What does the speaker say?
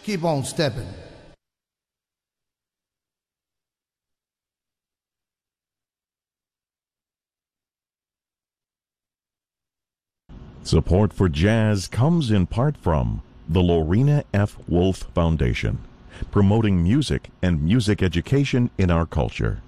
Keep on stepping. Support for jazz comes in part from the Lorena F. Wolf Foundation, promoting music and music education in our culture.